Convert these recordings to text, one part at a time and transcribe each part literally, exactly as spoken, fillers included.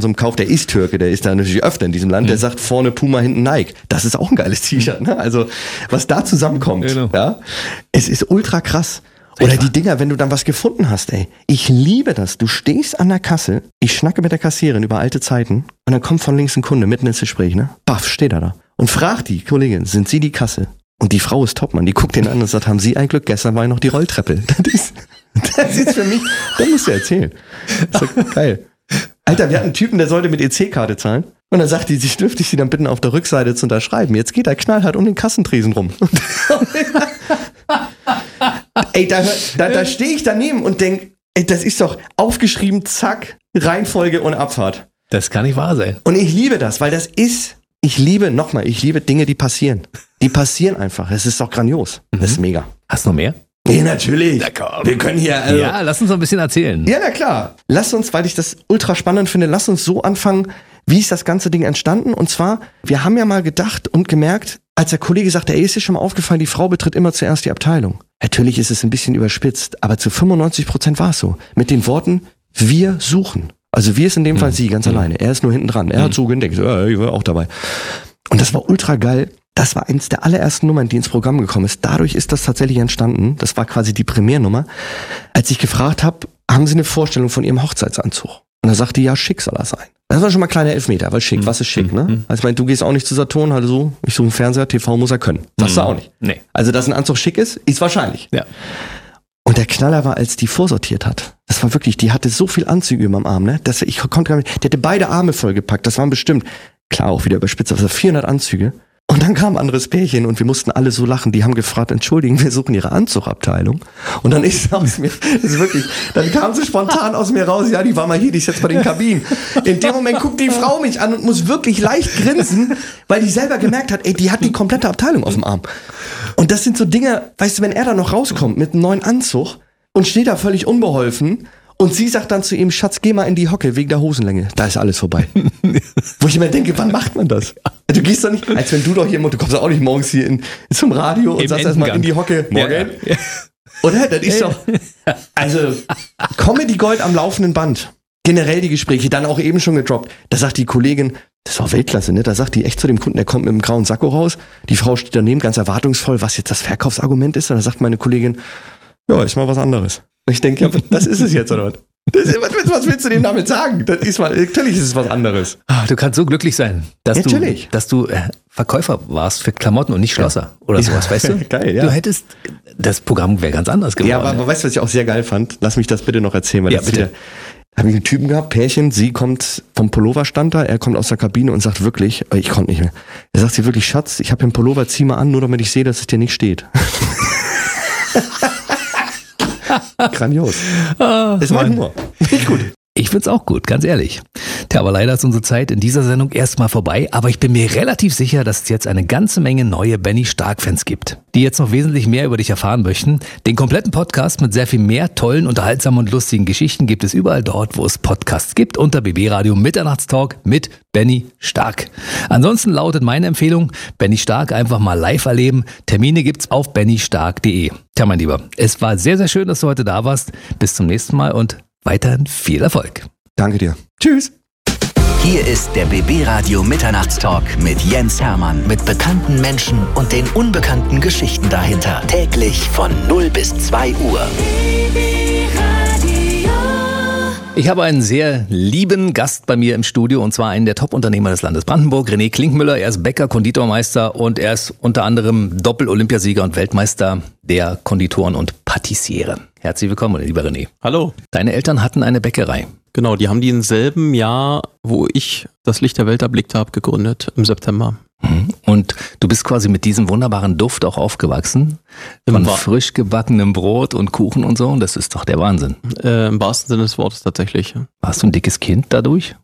so einem Kauf, der ist Türke, der ist da natürlich öfter in diesem Land, mhm. der sagt vorne Puma, hinten Nike. Das ist auch ein geiles T-Shirt, ne? Also was da zusammenkommt, genau. ja, es ist ultra krass. Oder die Dinger, wenn du dann was gefunden hast, ey. Ich liebe das. Du stehst an der Kasse, ich schnacke mit der Kassiererin über alte Zeiten und dann kommt von links ein Kunde mitten ins Gespräch, ne? Baff, steht er da. Und fragt die Kollegin, sind Sie die Kasse? Und die Frau ist Topmann, die guckt den an und sagt, haben Sie ein Glück, gestern war ja noch die Rolltreppe. Das ist, das ist für mich, das musst du erzählen. Das ist doch geil. Alter, wir hatten einen Typen, der sollte mit E C-Karte zahlen. Und dann sagt die, sie dürfte ich sie dann bitten, auf der Rückseite zu unterschreiben. Jetzt geht er knallhart um den Kassentresen rum. Ey, da, da, da stehe ich daneben und denk, ey, das ist doch aufgeschrieben, zack, Reihenfolge und Abfahrt. Das kann nicht wahr sein. Und ich liebe das, weil das ist, ich liebe, nochmal, ich liebe Dinge, die passieren. Die passieren einfach. Es ist doch grandios. Mhm. Das ist mega. Hast du noch mehr? Ja, natürlich. Na komm. Wir können hier... Also, ja, lass uns noch ein bisschen erzählen. Ja, na klar. Lass uns, weil ich das ultra spannend finde, lass uns so anfangen, wie ist das ganze Ding entstanden? Und zwar, wir haben ja mal gedacht und gemerkt, als der Kollege sagte, ey, ist dir schon mal aufgefallen, die Frau betritt immer zuerst die Abteilung. Natürlich ist es ein bisschen überspitzt, aber zu fünfundneunzig Prozent war es so. Mit den Worten, wir suchen. Also wir ist in dem Fall sie, ganz mhm. alleine. Er ist nur hinten dran. Er mhm. hat so gedeckt, ja, ich war auch dabei. Und das war ultra geil. Das war eins der allerersten Nummern, die ins Programm gekommen ist. Dadurch ist das tatsächlich entstanden. Das war quasi die Premiernummer. Als ich gefragt habe, haben Sie eine Vorstellung von Ihrem Hochzeitsanzug? Und er sagte, ja, schick soll er sein. Das war schon mal kleine Elfmeter, weil schick, mhm. was ist schick, ne? Also ich meine, du gehst auch nicht zu Saturn, halt so, ich suche einen Fernseher, T V muss er können. Sagst du auch nicht. Nee. Also, dass ein Anzug schick ist, ist wahrscheinlich. Ja. Und der Knaller war, als die vorsortiert hat. Das war wirklich, die hatte so viel Anzüge über dem Arm, ne? Dass ich konnte gar nicht, die hatte beide Arme vollgepackt, das waren bestimmt, klar, auch wieder überspitzt, also vierhundert Anzüge. Und dann kam ein anderes Pärchen und wir mussten alle so lachen. Die haben gefragt, entschuldigen, wir suchen ihre Anzugabteilung. Und dann ist aus mir, das ist wirklich, dann kam sie spontan aus mir raus, ja, die war mal hier, die ist jetzt bei den Kabinen. In dem Moment guckt die Frau mich an und muss wirklich leicht grinsen, weil die selber gemerkt hat, ey, die hat die komplette Abteilung auf dem Arm. Und das sind so Dinge, weißt du, wenn er da noch rauskommt mit einem neuen Anzug und steht da völlig unbeholfen, und sie sagt dann zu ihm, Schatz, geh mal in die Hocke wegen der Hosenlänge. Da ist alles vorbei. Wo ich immer denke, wann macht man das? Du gehst doch nicht, als wenn du doch hier, du kommst doch auch nicht morgens hier in, zum Radio und Im sagst erstmal in die Hocke. Morgen. Ja, ja. Oder? Das ist doch, also, Comedy Gold am laufenden Band. Generell die Gespräche, dann auch eben schon gedroppt. Da sagt die Kollegin, das ist auch Weltklasse, ne? Da sagt die echt zu dem Kunden, der kommt mit einem grauen Sakko raus. Die Frau steht daneben, ganz erwartungsvoll, was jetzt das Verkaufsargument ist. Und da sagt meine Kollegin, ja, ist mal was anderes. Und ich denke, ja, das ist es jetzt, oder was? Das ist, was, was willst du dem damit sagen? Das ist mal, natürlich ist es was anderes. Du kannst so glücklich sein, dass natürlich. du, dass du äh, Verkäufer warst für Klamotten und nicht Schlosser ja. oder sowas, weißt du? Geil, ja. Du hättest, das Programm wäre ganz anders geworden. Ja, aber, aber weißt du, was ich auch sehr geil fand? Lass mich das bitte noch erzählen. Weil ja, das bitte. Wieder, habe ich einen Typen gehabt, Pärchen, sie kommt vom Pulloverstand da, er kommt aus der Kabine und sagt wirklich, ich konnte nicht mehr. Er sagt sie wirklich, Schatz, ich habe den Pullover, zieh mal an, nur damit ich sehe, dass es dir nicht steht. Grandios. Ah, ist mein Humor. Nicht gut. Ich find's auch gut, ganz ehrlich. Tja, aber leider ist unsere Zeit in dieser Sendung erstmal vorbei, aber ich bin mir relativ sicher, dass es jetzt eine ganze Menge neue Benny Stark-Fans gibt, die jetzt noch wesentlich mehr über dich erfahren möchten. Den kompletten Podcast mit sehr viel mehr tollen, unterhaltsamen und lustigen Geschichten gibt es überall dort, wo es Podcasts gibt, unter B B Radio Mitternachtstalk mit Benny Stark. Ansonsten lautet meine Empfehlung, Benny Stark einfach mal live erleben. Termine gibt's auf benny stark punkt de. Tja, mein Lieber, es war sehr, sehr schön, dass du heute da warst. Bis zum nächsten Mal und weiterhin viel Erfolg. Danke dir. Tschüss. Hier ist der B B Radio Mitternachtstalk mit Jens Hermann. Mit bekannten Menschen und den unbekannten Geschichten dahinter. Täglich von null bis zwei Uhr. Ich habe einen sehr lieben Gast bei mir im Studio und zwar einen der Top-Unternehmer des Landes Brandenburg, René Klinkmüller. Er ist Bäcker, Konditormeister und er ist unter anderem Doppel-Olympiasieger und Weltmeister der Konditoren und Patissiere. Herzlich willkommen, lieber René. Hallo. Deine Eltern hatten eine Bäckerei. Genau, die haben die im selben Jahr, wo ich das Licht der Welt erblickt habe, gegründet, im September. Und du bist quasi mit diesem wunderbaren Duft auch aufgewachsen, von frisch gebackenem Brot und Kuchen und so, und das ist doch der Wahnsinn. Äh, im wahrsten Sinne des Wortes tatsächlich. Warst du ein dickes Kind dadurch?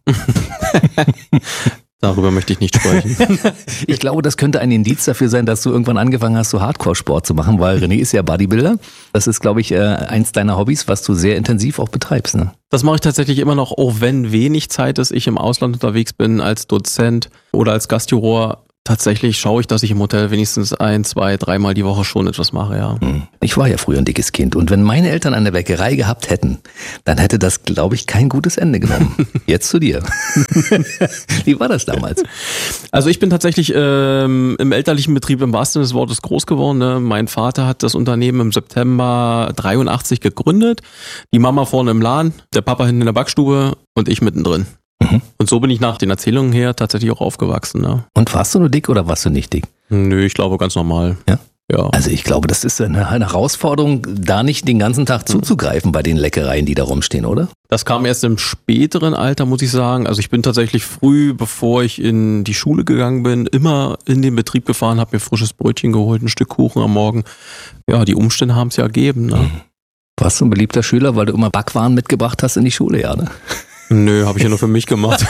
Darüber möchte ich nicht sprechen. Ich glaube, das könnte ein Indiz dafür sein, dass du irgendwann angefangen hast, so Hardcore-Sport zu machen, weil René ist ja Bodybuilder. Das ist, glaube ich, eins deiner Hobbys, was du sehr intensiv auch betreibst, ne? Das mache ich tatsächlich immer noch, auch wenn wenig Zeit ist, ich im Ausland unterwegs bin als Dozent oder als Gastjuror. Tatsächlich schaue ich, dass ich im Hotel wenigstens ein, zwei, dreimal die Woche schon etwas mache, ja. Ich war ja früher ein dickes Kind und wenn meine Eltern eine Bäckerei gehabt hätten, dann hätte das, glaube ich, kein gutes Ende genommen. Jetzt zu dir. Wie war das damals? Also ich bin tatsächlich ähm, im elterlichen Betrieb im wahrsten Sinne des Wortes groß geworden. Ne? Mein Vater hat das Unternehmen im September dreiundachtzig gegründet. Die Mama vorne im Laden, der Papa hinten in der Backstube und ich mittendrin. Mhm. Und so bin ich nach den Erzählungen her tatsächlich auch aufgewachsen. Ne? Und warst du nur dick oder warst du nicht dick? Nö, ich glaube ganz normal. Ja? Ja. Also ich glaube, das ist eine, eine Herausforderung, da nicht den ganzen Tag zuzugreifen bei den Leckereien, die da rumstehen, oder? Das kam erst im späteren Alter, muss ich sagen. Also ich bin tatsächlich früh, bevor ich in die Schule gegangen bin, immer in den Betrieb gefahren, habe mir frisches Brötchen geholt, ein Stück Kuchen am Morgen. Ja, die Umstände haben es ja ergeben. Ne? Mhm. Warst du ein beliebter Schüler, weil du immer Backwaren mitgebracht hast in die Schule, ja, ne? Nö, habe ich ja nur für mich gemacht.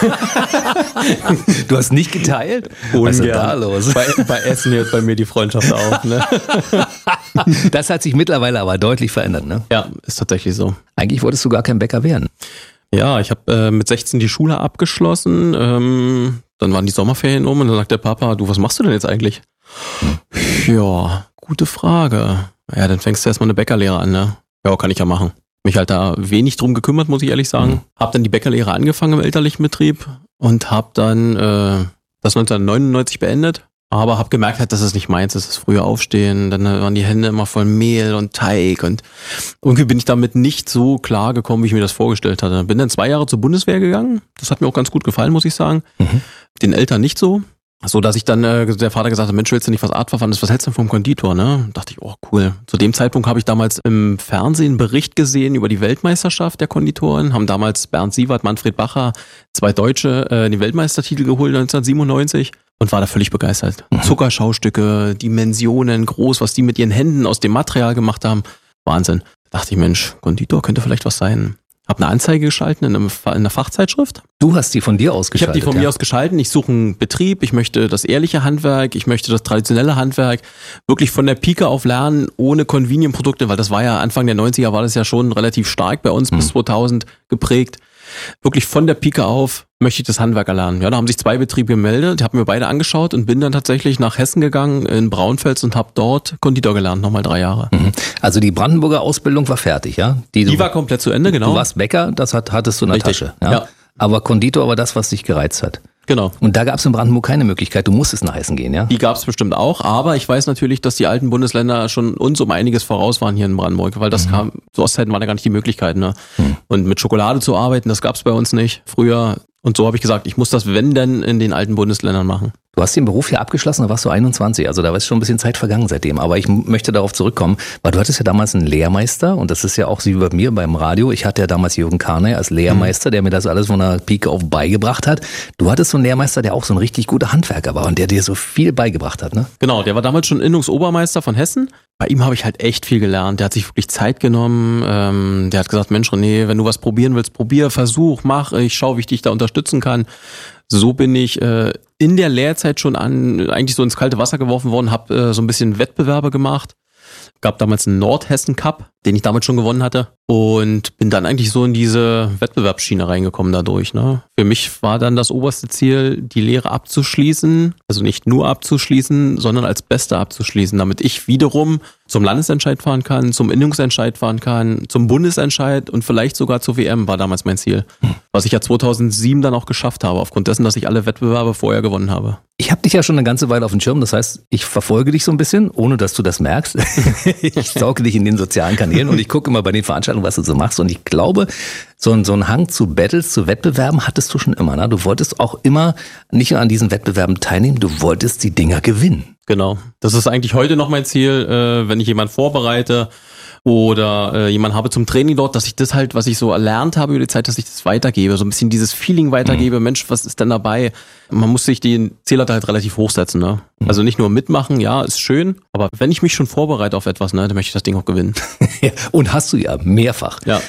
Du hast nicht geteilt? Was ist denn da los? Bei, bei Essen hört bei mir die Freundschaft auf. Ne? Das hat sich mittlerweile aber deutlich verändert, ne? Ja, ist tatsächlich so. Eigentlich wolltest du gar kein Bäcker werden. Ja, ich habe äh, mit sechzehn die Schule abgeschlossen. Ähm, dann waren die Sommerferien um und dann sagt der Papa, du, was machst du denn jetzt eigentlich? Hm. Ja, gute Frage. Ja, dann fängst du erstmal eine Bäckerlehre an, ne? Ja, kann ich ja machen. Mich halt da wenig drum gekümmert, muss ich ehrlich sagen. Mhm. Hab dann die Bäckerlehre angefangen im elterlichen Betrieb und hab dann äh, das neunzehnhundertneunundneunzig beendet. Aber hab gemerkt halt, dass es nicht meins ist, das frühe Aufstehen. Dann waren die Hände immer voll Mehl und Teig und irgendwie bin ich damit nicht so klar gekommen, wie ich mir das vorgestellt hatte. Bin dann zwei Jahre zur Bundeswehr gegangen. Das hat mir auch ganz gut gefallen, muss ich sagen. Mhm. Den Eltern nicht so. So, dass ich dann, äh, der Vater gesagt hat, Mensch, willst du nicht was Artverwandtes, was hältst du denn vom Konditor, ne? Dachte ich, oh, cool. Zu dem Zeitpunkt habe ich damals im Fernsehen einen Bericht gesehen über die Weltmeisterschaft der Konditoren, haben damals Bernd Sievert, Manfred Bacher, zwei Deutsche, äh, den Weltmeistertitel geholt neunzehnhundertsiebenundneunzig und war da völlig begeistert. Mhm. Zuckerschaustücke, Dimensionen, groß, was die mit ihren Händen aus dem Material gemacht haben. Wahnsinn. Da dachte ich, Mensch, Konditor könnte vielleicht was sein. Hab eine Anzeige geschalten in, einem, in einer Fachzeitschrift. Du hast die von dir aus geschaltet? Ich habe die von ja. mir aus geschalten. Ich suche einen Betrieb, ich möchte das ehrliche Handwerk, ich möchte das traditionelle Handwerk wirklich von der Pike auf lernen, ohne Convenient-Produkte, weil das war ja Anfang der neunziger, war das ja schon relativ stark bei uns, mhm. bis zweitausend geprägt. Wirklich von der Pike auf möchte ich das Handwerk erlernen. Ja, da haben sich zwei Betriebe gemeldet, ich habe mir beide angeschaut und bin dann tatsächlich nach Hessen gegangen, in Braunfels und habe dort Konditor gelernt, nochmal drei Jahre. Mhm. Also die Brandenburger Ausbildung war fertig, ja? Die, die du, war komplett zu Ende, genau. Du warst Bäcker, das hat, hattest du in der Richtig. Tasche. Ja? Ja. Aber Konditor war das, was dich gereizt hat. Genau. Und da gab es in Brandenburg keine Möglichkeit, du musstest nach Hessen gehen, ja? Die gab es bestimmt auch, aber ich weiß natürlich, dass die alten Bundesländer schon uns um einiges voraus waren hier in Brandenburg, weil das mhm. kam, zu Ostzeiten waren ja gar nicht die Möglichkeiten. Ne? Mhm. Und mit Schokolade zu arbeiten, das gab es bei uns nicht früher. Und so habe ich gesagt, ich muss das, wenn denn, in den alten Bundesländern machen. Du hast den Beruf hier abgeschlossen, da warst du einundzwanzig, also da ist schon ein bisschen Zeit vergangen seitdem. Aber ich möchte darauf zurückkommen, weil du hattest ja damals einen Lehrmeister und das ist ja auch so wie bei mir beim Radio. Ich hatte ja damals Jürgen Karney als Lehrmeister, der mir das alles von der Pike auf beigebracht hat. Du hattest so einen Lehrmeister, der auch so ein richtig guter Handwerker war und der dir so viel beigebracht hat, ne? Genau, der war damals schon Innungsobermeister von Hessen. Bei ihm habe ich halt echt viel gelernt. Der hat sich wirklich Zeit genommen. Ähm, der hat gesagt, Mensch René, wenn du was probieren willst, probier, versuch, mach. Ich schau, wie ich dich da unterstützen kann. So bin ich äh, in der Lehrzeit schon an eigentlich so ins kalte Wasser geworfen worden, habe äh, so ein bisschen Wettbewerbe gemacht. Gab damals einen Nordhessen Cup, den ich damals schon gewonnen hatte und bin dann eigentlich so in diese Wettbewerbsschiene reingekommen dadurch. Ne? Für mich war dann das oberste Ziel, die Lehre abzuschließen, also nicht nur abzuschließen, sondern als Beste abzuschließen, damit ich wiederum zum Landesentscheid fahren kann, zum Innungsentscheid fahren kann, zum Bundesentscheid und vielleicht sogar zur W M war damals mein Ziel. Was ich ja zweitausendsieben dann auch geschafft habe, aufgrund dessen, dass ich alle Wettbewerbe vorher gewonnen habe. Ich habe dich ja schon eine ganze Weile auf dem Schirm, das heißt, ich verfolge dich so ein bisschen, ohne dass du das merkst. Ich sauge dich in den sozialen Kanälen und ich gucke immer bei den Veranstaltungen, was du so machst. Und ich glaube, so ein, so ein Hang zu Battles, zu Wettbewerben hattest du schon immer. Ne? Du wolltest auch immer nicht nur an diesen Wettbewerben teilnehmen, du wolltest die Dinger gewinnen. Genau, das ist eigentlich heute noch mein Ziel, äh, wenn ich jemanden vorbereite oder äh, jemanden habe zum Training dort, dass ich das halt, was ich so erlernt habe über die Zeit, dass ich das weitergebe, so ein bisschen dieses Feeling weitergebe, mhm. Mensch, was ist denn dabei? Man muss sich den Zähler halt relativ hochsetzen, ne? Mhm. Also nicht nur mitmachen, ja, ist schön, aber wenn ich mich schon vorbereite auf etwas, ne, dann möchte ich das Ding auch gewinnen. Ja, und hast du ja mehrfach. Ja.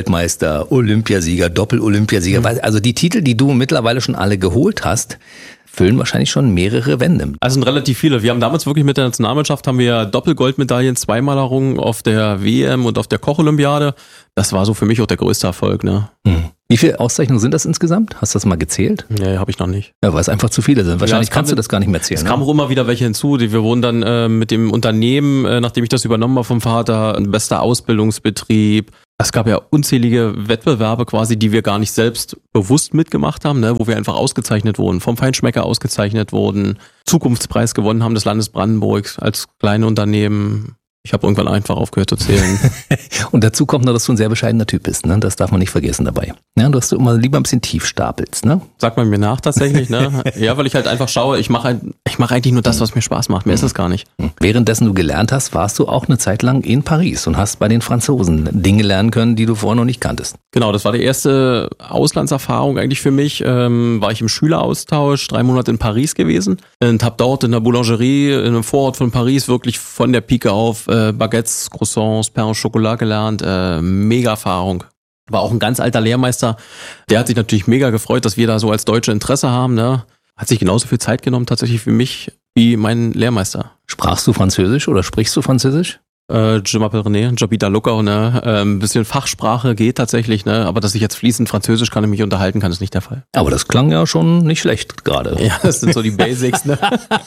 Doppelweltmeister, Olympiasieger, Doppel-Olympiasieger, mhm. also die Titel, die du mittlerweile schon alle geholt hast, füllen wahrscheinlich schon mehrere Wände. Also sind relativ viele. Wir haben damals wirklich mit der Nationalmannschaft haben wir Doppelgoldmedaillen zweimal errungen auf der W M und auf der Koch-Olympiade. Das war so für mich auch der größte Erfolg. Ne? Hm. Wie viele Auszeichnungen sind das insgesamt? Hast du das mal gezählt? Nee, habe ich noch nicht. Ja, weil es einfach zu viele sind. Wahrscheinlich ja, kannst du das gar nicht mehr zählen. Es kamen auch immer wieder welche hinzu. Wir wurden dann äh, mit dem Unternehmen, äh, nachdem ich das übernommen habe vom Vater, ein bester Ausbildungsbetrieb. Es gab ja unzählige Wettbewerbe quasi, die wir gar nicht selbst bewusst mitgemacht haben, ne, wo wir einfach ausgezeichnet wurden, vom Feinschmecker ausgezeichnet wurden, Zukunftspreis gewonnen haben des Landes Brandenburg als kleine Unternehmen. Ich habe irgendwann einfach aufgehört zu zählen. Und dazu kommt noch, dass du ein sehr bescheidener Typ bist, ne? Das darf man nicht vergessen dabei. Ja, dass du immer lieber ein bisschen tief stapelst, ne? Sagt man mir nach tatsächlich, ne? Ja, weil ich halt einfach schaue, ich mache ich mach eigentlich nur das, was mir Spaß macht. Mehr ist es gar nicht. Währenddessen du gelernt hast, warst du auch eine Zeit lang in Paris und hast bei den Franzosen Dinge lernen können, die du vorher noch nicht kanntest. Genau, das war die erste Auslandserfahrung eigentlich für mich. Ähm, war ich im Schüleraustausch, drei Monate in Paris gewesen und habe dort in der Boulangerie in einem Vorort von Paris wirklich von der Pike auf äh, Baguettes, Croissants, Pain au Chocolat gelernt. Äh, mega Erfahrung. War auch ein ganz alter Lehrmeister. Der hat sich natürlich mega gefreut, dass wir da so als Deutsche Interesse haben. Ne? Hat sich genauso viel Zeit genommen tatsächlich für mich wie mein Lehrmeister. Sprachst du Französisch oder sprichst du Französisch? Äh, Je m'appelle René, Jabita Luckau, ne? Äh, ein bisschen Fachsprache geht tatsächlich, ne? Aber dass ich jetzt fließend Französisch kann und mich unterhalten kann, ist nicht der Fall. Aber das klang ja schon nicht schlecht gerade. Ja, das sind so die Basics, ne?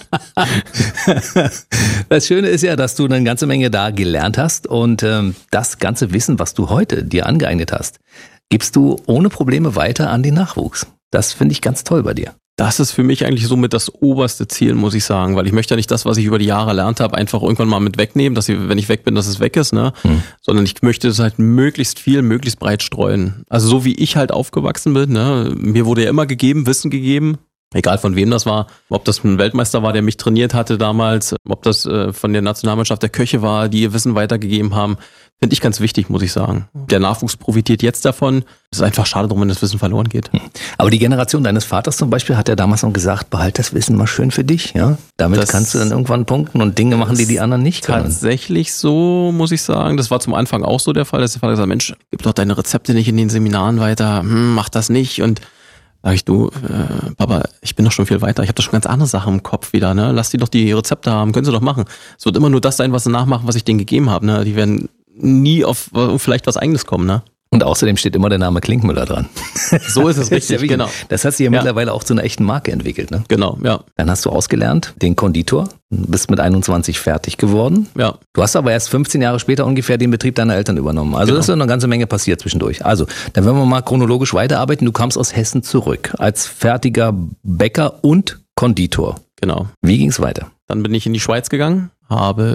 Das Schöne ist ja, dass du eine ganze Menge da gelernt hast und ähm, das ganze Wissen, was du heute dir angeeignet hast, gibst du ohne Probleme weiter an den Nachwuchs. Das finde ich ganz toll bei dir. Das ist für mich eigentlich somit das oberste Ziel, muss ich sagen, weil ich möchte ja nicht das, was ich über die Jahre erlernt habe, einfach irgendwann mal mit wegnehmen, dass ich, wenn ich weg bin, dass es weg ist, ne? Hm. Sondern ich möchte es halt möglichst viel, möglichst breit streuen. Also so wie ich halt aufgewachsen bin, ne? Mir wurde ja immer gegeben, Wissen gegeben, egal von wem das war, ob das ein Weltmeister war, der mich trainiert hatte damals, ob das äh, von der Nationalmannschaft der Köche war, die ihr Wissen weitergegeben haben, finde ich ganz wichtig, muss ich sagen. Der Nachwuchs profitiert jetzt davon. Es ist einfach schade drum, wenn das Wissen verloren geht. Aber die Generation deines Vaters zum Beispiel hat ja damals noch gesagt, behalt das Wissen mal schön für dich. Ja, damit das kannst du dann irgendwann punkten und Dinge machen, die die anderen nicht können. Tatsächlich so, muss ich sagen. Das war zum Anfang auch so der Fall, dass der Vater gesagt hat, Mensch, gib doch deine Rezepte nicht in den Seminaren weiter. Hm, mach das nicht. Und sag ich, du, äh, Papa, ich bin doch schon viel weiter. Ich habe doch schon ganz andere Sachen im Kopf wieder. Ne? Lass die doch die Rezepte haben. Können sie doch machen. Es wird immer nur das sein, was sie nachmachen, was ich denen gegeben habe. Ne? Die werden nie auf vielleicht was Eigenes kommen, ne? Und außerdem steht immer der Name Klinkmüller dran. So ist es richtig, genau. Das hat sich ja, ja mittlerweile auch zu einer echten Marke entwickelt, ne? Genau, ja. Dann hast du ausgelernt, den Konditor, bist mit einundzwanzig fertig geworden. Ja. Du hast aber erst fünfzehn Jahre später ungefähr den Betrieb deiner Eltern übernommen. Also genau. Das ist eine ganze Menge passiert zwischendurch. Also, dann werden wir mal chronologisch weiterarbeiten. Du kamst aus Hessen zurück als fertiger Bäcker und Konditor. Genau. Wie ging's weiter? Dann bin ich in die Schweiz gegangen, habe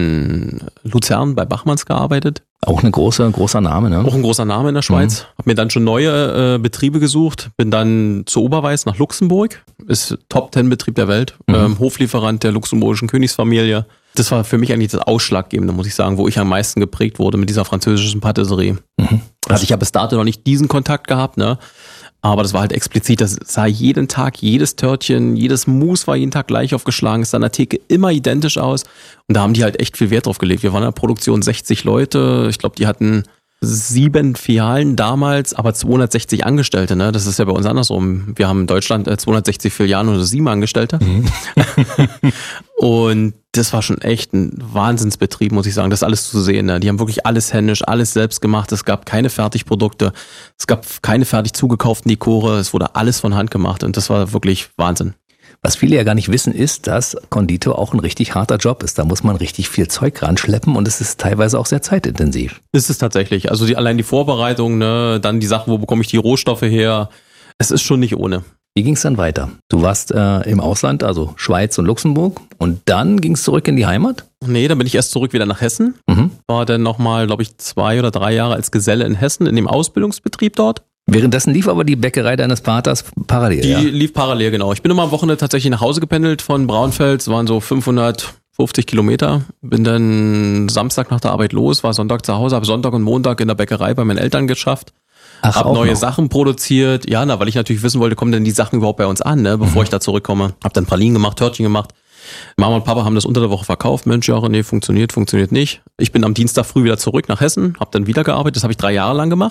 in Luzern bei Bachmanns gearbeitet. Auch ein großer, großer Name, ne? Auch ein großer Name in der Schweiz. Mhm. Habe mir dann schon neue äh, Betriebe gesucht, bin dann zu Oberweiß nach Luxemburg, ist Top-Ten-Betrieb der Welt, mhm. ähm, Hoflieferant der luxemburgischen Königsfamilie. Das war für mich eigentlich das Ausschlaggebende, muss ich sagen, wo ich am meisten geprägt wurde mit dieser französischen Patisserie. Mhm. Also ich habe bis dato noch nicht diesen Kontakt gehabt, ne? Aber das war halt explizit, das sah jeden Tag, jedes Törtchen, jedes Mousse war jeden Tag gleich aufgeschlagen, ist an der Theke immer identisch aus. Und da haben die halt echt viel Wert drauf gelegt. Wir waren in der Produktion sechzig Leute, ich glaube, die hatten sieben Filialen damals, aber zweihundertsechzig Angestellte, ne? Das ist ja bei uns andersrum. Wir haben in Deutschland zweihundertsechzig Filialen oder sieben Angestellte. Mhm. Und das war schon echt ein Wahnsinnsbetrieb, muss ich sagen, das alles zu sehen. Ne? Die haben wirklich alles händisch, alles selbst gemacht. Es gab keine Fertigprodukte, es gab keine fertig zugekauften Dekore, es wurde alles von Hand gemacht und das war wirklich Wahnsinn. Was viele ja gar nicht wissen, ist, dass Konditor auch ein richtig harter Job ist. Da muss man richtig viel Zeug ranschleppen und es ist teilweise auch sehr zeitintensiv. Ist es tatsächlich. Also die, allein die Vorbereitung, ne, dann die Sachen, wo bekomme ich die Rohstoffe her. Es ist schon nicht ohne. Wie ging es dann weiter? Du warst äh, im Ausland, also Schweiz und Luxemburg und dann ging es zurück in die Heimat? Nee, dann bin ich erst zurück wieder nach Hessen. Mhm. War dann nochmal, glaube ich, zwei oder drei Jahre als Geselle in Hessen in dem Ausbildungsbetrieb dort. Währenddessen lief aber die Bäckerei deines Vaters parallel, Die ja? lief parallel, genau. Ich bin immer am Wochenende tatsächlich nach Hause gependelt von Braunfels, es waren so fünfhundertfünfzig Kilometer. Bin dann Samstag nach der Arbeit los, war Sonntag zu Hause, habe Sonntag und Montag in der Bäckerei bei meinen Eltern geschafft. Ach, hab neue noch. Sachen produziert. Ja, na, weil ich natürlich wissen wollte, kommen denn die Sachen überhaupt bei uns an, ne, bevor mhm. ich da zurückkomme. Hab dann Pralinen gemacht, Törtchen gemacht. Mama und Papa haben das unter der Woche verkauft. Mensch, ja, nee, funktioniert, funktioniert nicht. Ich bin am Dienstag früh wieder zurück nach Hessen, hab dann wieder gearbeitet. Das habe ich drei Jahre lang gemacht.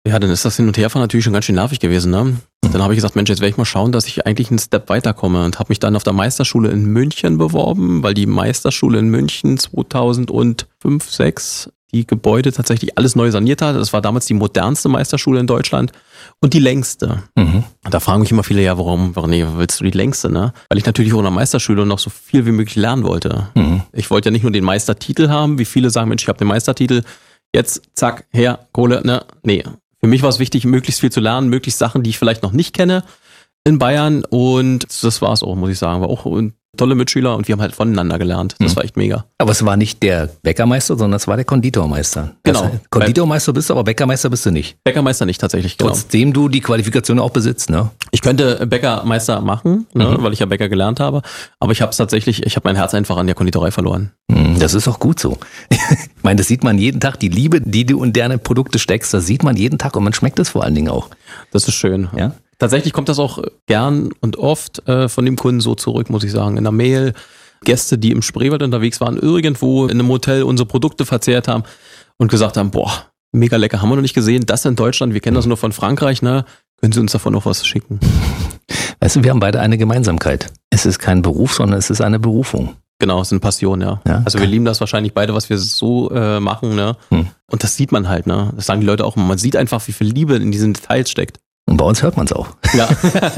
Ja, dann ist das Hin- und Herfahren natürlich schon ganz schön nervig gewesen, ne? Mhm. Dann habe ich gesagt, Mensch, jetzt werde ich mal schauen, dass ich eigentlich einen Step weiterkomme und habe mich dann auf der Meisterschule in München beworben, weil die Meisterschule in München zweitausendfünf, sechs die Gebäude tatsächlich alles neu saniert hat. Das war damals die modernste Meisterschule in Deutschland und die längste. Mhm. Da fragen mich immer viele, ja, warum, warum nee, willst du die längste, ne? Weil ich natürlich auch in der Meisterschule noch so viel wie möglich lernen wollte. Mhm. Ich wollte ja nicht nur den Meistertitel haben, wie viele sagen, Mensch, ich habe den Meistertitel, jetzt zack, her, Kohle, ne? Nee. Für mich war es wichtig, möglichst viel zu lernen, möglichst Sachen, die ich vielleicht noch nicht kenne in Bayern und das war es auch, muss ich sagen. War auch tolle Mitschüler und wir haben halt voneinander gelernt. Das mhm. war echt mega. Aber es war nicht der Bäckermeister, sondern es war der Konditormeister. Genau. Das heißt, Konditormeister bist du, aber Bäckermeister bist du nicht. Bäckermeister nicht tatsächlich, genau. Trotzdem du die Qualifikation auch besitzt, ne? Ich könnte Bäckermeister machen, ne, mhm. weil ich ja Bäcker gelernt habe, aber ich habe es tatsächlich, ich habe mein Herz einfach an der Konditorei verloren. Das ist auch gut so. Ich meine, das sieht man jeden Tag, die Liebe, die du in deine Produkte steckst, das sieht man jeden Tag und man schmeckt es vor allen Dingen auch. Das ist schön. Ja? Tatsächlich kommt das auch gern und oft äh, von dem Kunden so zurück, muss ich sagen, in der Mail. Gäste, die im Spreewald unterwegs waren, irgendwo in einem Hotel unsere Produkte verzehrt haben und gesagt haben, boah, mega lecker, haben wir noch nicht gesehen, das in Deutschland, wir kennen das nur von Frankreich, ne? Können Sie uns davon noch was schicken? Weißt du, wir haben beide eine Gemeinsamkeit. Es ist kein Beruf, sondern es ist eine Berufung. Genau, es ist eine Passion, ja. ja also wir lieben das wahrscheinlich beide, was wir so äh, machen, ne? Hm. Und das sieht man halt, ne? Das sagen die Leute auch immer. Man sieht einfach, wie viel Liebe in diesen Details steckt. Und bei uns hört man es auch. Ja,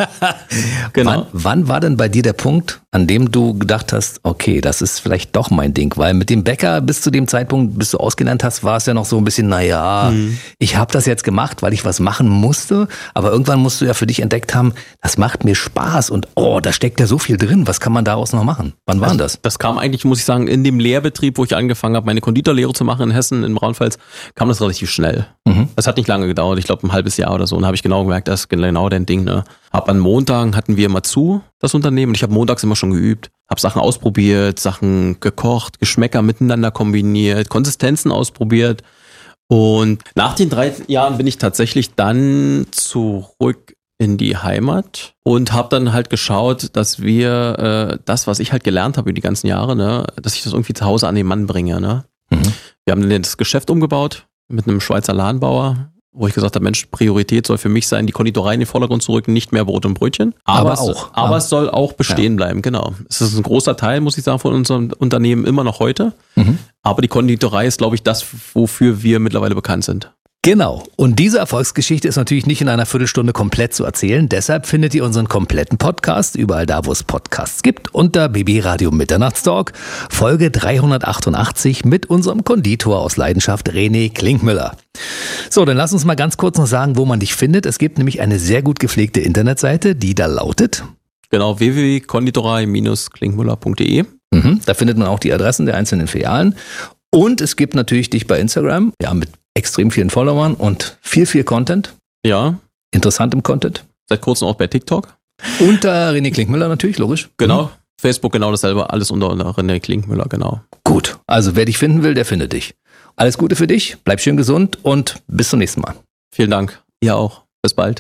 genau. Wann, wann war denn bei dir der Punkt, an dem du gedacht hast, okay, das ist vielleicht doch mein Ding? Weil mit dem Bäcker bis zu dem Zeitpunkt, bis du ausgelernt hast, war es ja noch so ein bisschen, naja, mhm. ich habe das jetzt gemacht, weil ich was machen musste. Aber irgendwann musst du ja für dich entdeckt haben, das macht mir Spaß und oh, da steckt ja so viel drin. Was kann man daraus noch machen? Wann war also, das? Das kam eigentlich, muss ich sagen, in dem Lehrbetrieb, wo ich angefangen habe, meine Konditorlehre zu machen in Hessen, in Braunfels, kam das relativ schnell. Mhm. Das hat nicht lange gedauert, ich glaube ein halbes Jahr oder so. Und habe ich genau gemerkt, das ist genau dein Ding. Ne? Hab an Montagen hatten wir immer zu, das Unternehmen. Und ich habe montags immer schon geübt. Habe Sachen ausprobiert, Sachen gekocht, Geschmäcker miteinander kombiniert, Konsistenzen ausprobiert. Und nach den drei Jahren bin ich tatsächlich dann zurück in die Heimat und habe dann halt geschaut, dass wir äh, das, was ich halt gelernt habe über die ganzen Jahre, ne, dass ich das irgendwie zu Hause an den Mann bringe. Ne? Mhm. Wir haben dann das Geschäft umgebaut mit einem Schweizer Ladenbauer, wo ich gesagt habe, Mensch, Priorität soll für mich sein, die Konditorei in den Vordergrund zu rücken, nicht mehr Brot und Brötchen. Aber, aber auch. Aber ja. es soll auch bestehen ja. bleiben, genau. Es ist ein großer Teil, muss ich sagen, von unserem Unternehmen immer noch heute. Mhm. Aber die Konditorei ist, glaube ich, das, wofür wir mittlerweile bekannt sind. Genau. Und diese Erfolgsgeschichte ist natürlich nicht in einer Viertelstunde komplett zu erzählen. Deshalb findet ihr unseren kompletten Podcast überall da, wo es Podcasts gibt, unter B B Radio Mitternachtstalk, Folge dreihundertachtundachtzig mit unserem Konditor aus Leidenschaft, René Klinkmüller. So, dann lass uns mal ganz kurz noch sagen, wo man dich findet. Es gibt nämlich eine sehr gut gepflegte Internetseite, die da lautet Genau, w w w punkt konditorei Bindestrich klinkmüller punkt de. Mhm, da findet man auch die Adressen der einzelnen Filialen. Und es gibt natürlich dich bei Instagram, ja, mit extrem vielen Followern und viel, viel Content. Ja. Interessantem Content. Seit kurzem auch bei TikTok. Unter René Klinkmüller natürlich, logisch. Genau. Mhm. Facebook genau dasselbe, alles unter René Klinkmüller, genau. Gut, also wer dich finden will, der findet dich. Alles Gute für dich, bleib schön gesund und bis zum nächsten Mal. Vielen Dank. Ihr auch. Bis bald.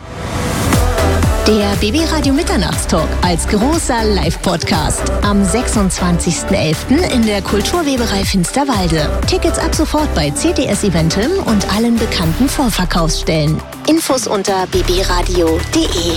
Der B B Radio Mitternachtstalk als großer Live-Podcast am sechsundzwanzigsten elften in der Kulturweberei Finsterwalde. Tickets ab sofort bei C T S Eventim und allen bekannten Vorverkaufsstellen. Infos unter b b radio punkt de.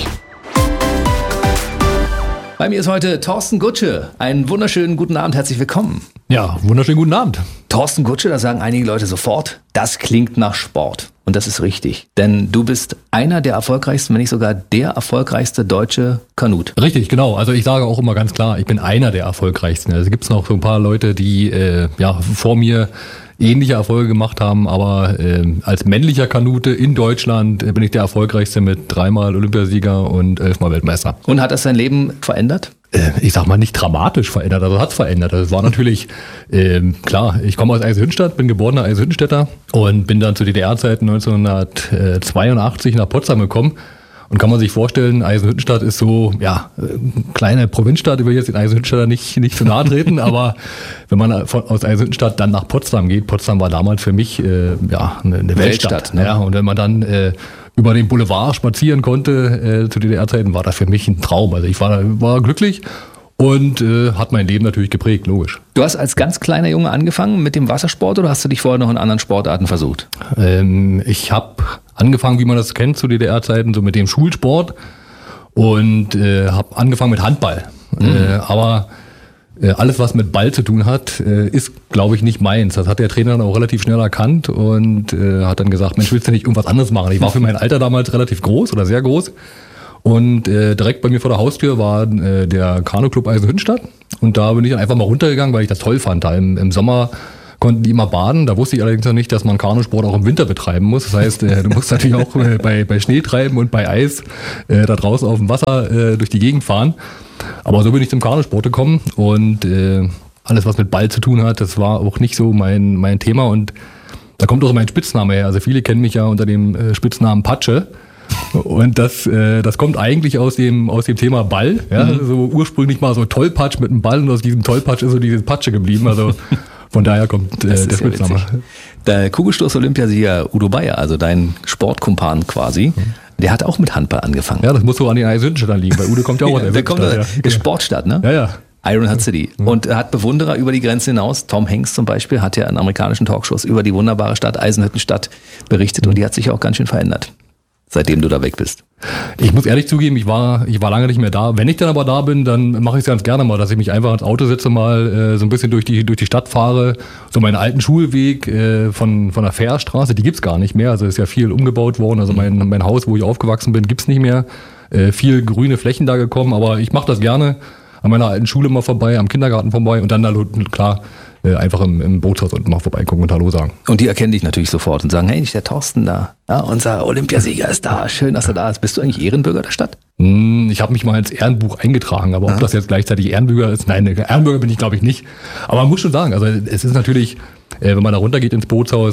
Bei mir ist heute Thorsten Gutsche. Einen wunderschönen guten Abend, herzlich willkommen. Ja, wunderschönen guten Abend. Thorsten Gutsche, da sagen einige Leute sofort, das klingt nach Sport. Und das ist richtig, denn du bist einer der erfolgreichsten, wenn nicht sogar der erfolgreichste deutsche Kanut. Richtig, genau. Also ich sage auch immer ganz klar, ich bin einer der erfolgreichsten. Also gibt es noch so ein paar Leute, die äh, ja vor mir ähnliche Erfolge gemacht haben, aber äh, als männlicher Kanute in Deutschland bin ich der erfolgreichste mit dreimal Olympiasieger und elfmal Weltmeister. Und hat das dein Leben verändert? Äh, ich sag mal nicht dramatisch verändert, also hat es verändert. Das war natürlich, äh, klar, ich komme aus Eisenhüttenstadt, bin geborener Eisenhüttenstädter und bin dann zu D D R-Zeiten neunzehnhundertzweiundachtzig nach Potsdam gekommen. Und kann man sich vorstellen, Eisenhüttenstadt ist so, ja, kleine Provinzstadt, ich will jetzt den Eisenhüttenstädter nicht, nicht zu nahe treten, aber wenn man von, aus Eisenhüttenstadt dann nach Potsdam geht, Potsdam war damals für mich, äh, ja, eine, eine Weltstadt. Weltstadt ne? Ja, und wenn man dann äh, über den Boulevard spazieren konnte, äh, zu D D R-Zeiten, war das für mich ein Traum. Also ich war, war glücklich Und äh, hat mein Leben natürlich geprägt, logisch. Du hast als ganz kleiner Junge angefangen mit dem Wassersport oder hast du dich vorher noch in anderen Sportarten versucht? Ähm, ich habe angefangen, wie man das kennt zu D D R-Zeiten, so mit dem Schulsport und äh, habe angefangen mit Handball. Mhm. Äh, aber äh, alles, was mit Ball zu tun hat, äh, ist, glaube ich, nicht meins. Das hat der Trainer dann auch relativ schnell erkannt und äh, hat dann gesagt, Mensch, willst du nicht irgendwas anderes machen? Ich war für mein Alter damals relativ groß oder sehr groß. Und äh, direkt bei mir vor der Haustür war äh, der Kanuclub Eisenhüttenstadt. Und da bin ich einfach mal runtergegangen, weil ich das toll fand. Da im, im Sommer konnten die immer baden. Da wusste ich allerdings noch nicht, dass man Kanusport auch im Winter betreiben muss. Das heißt, äh, du musst natürlich auch äh, bei, bei Schnee treiben und bei Eis äh, da draußen auf dem Wasser äh, durch die Gegend fahren. Aber so bin ich zum Kanusport gekommen. Und äh, alles, was mit Ball zu tun hat, das war auch nicht so mein, mein Thema. Und da kommt auch mein Spitzname her. Also viele kennen mich ja unter dem äh, Spitznamen Patsche. Und das, äh, das kommt eigentlich aus dem, aus dem Thema Ball. Ja? Mhm. So ursprünglich mal so Tollpatsch mit einem Ball und aus diesem Tollpatsch ist so dieses Patsche geblieben. Also von daher kommt äh, der Spitzname. Ja, der Kugelstoß-Olympiasieger Udo Bayer, also dein Sportkumpan quasi, mhm. der hat auch mit Handball angefangen. Ja, das muss so an den Eisenhüttenstädtern liegen. Bei Udo kommt ja auch an der, der kommt ja. Der Sportstadt, ne? Ja, ja. Iron Heart City. Mhm. Und er hat Bewunderer über die Grenze hinaus. Tom Hanks zum Beispiel hat ja in amerikanischen Talkshows über die wunderbare Stadt Eisenhüttenstadt berichtet mhm. und die hat sich auch ganz schön verändert, seitdem du da weg bist. Ich muss ehrlich zugeben, ich war, ich war lange nicht mehr da. Wenn ich dann aber da bin, dann mache ich es ganz gerne mal, dass ich mich einfach ins Auto setze, mal äh, so ein bisschen durch die, durch die Stadt fahre. So meinen alten Schulweg äh, von, von der Fährstraße, die gibt's gar nicht mehr. Also ist ja viel umgebaut worden. Also mein, mein Haus, wo ich aufgewachsen bin, gibt's nicht mehr. Äh, viel grüne Flächen da gekommen, aber ich mache das gerne. An meiner alten Schule mal vorbei, am Kindergarten vorbei und dann da, klar, einfach im, im Bootshaus unten mal vorbeigucken und Hallo sagen. Und die erkennen dich natürlich sofort und sagen, hey, nicht der Thorsten da, ja, unser Olympiasieger ist da, schön, dass er da ist. Bist du eigentlich Ehrenbürger der Stadt? Ich habe mich mal ins Ehrenbuch eingetragen, aber ja. ob das jetzt gleichzeitig Ehrenbürger ist, nein, Ehrenbürger bin ich glaube ich nicht. Aber man muss schon sagen, also es ist natürlich, wenn man da runtergeht ins Bootshaus,